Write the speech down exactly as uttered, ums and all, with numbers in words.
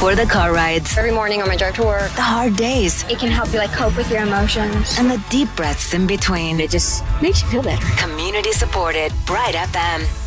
for the car rides, every morning on my drive to work, the hard days, it can help you like cope with your emotions, and the deep breaths in between. It just makes you feel better. Community supported Bright F M.